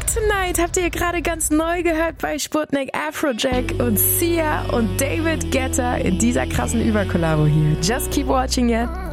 Tonight habt ihr gerade ganz neu gehört bei Sputnik, Afrojack und Sia und David Guetta in dieser krassen Überkollabo hier. Just keep watching it.